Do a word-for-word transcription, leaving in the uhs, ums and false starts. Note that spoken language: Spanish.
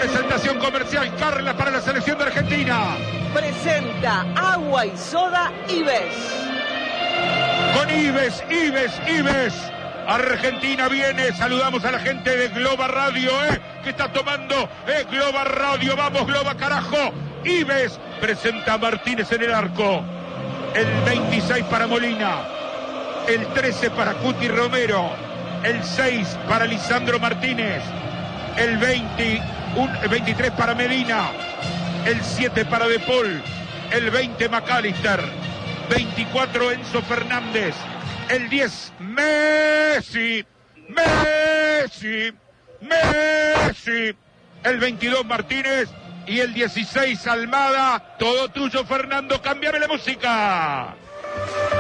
Presentación comercial Carla para la selección de Argentina. Presenta Agua y Soda Ives. Con Ives, Ives, Ives. Argentina viene, saludamos a la gente de Globa Radio, ¿eh? Que está tomando, ¿eh? Globa Radio, vamos Globa, carajo. Ives presenta a Martínez en el arco. El veintiséis para Molina. El trece para Cuti Romero. El seis para Lisandro Martínez. El veinte, un, el veintitrés para Medina. El siete para De Paul. El veinte McAllister. veinticuatro Enzo Fernández. El diez Messi. Messi. Messi. El veintidós Martínez. Y el dieciséis Almada. Todo tuyo, Fernando. Cámbiame la música.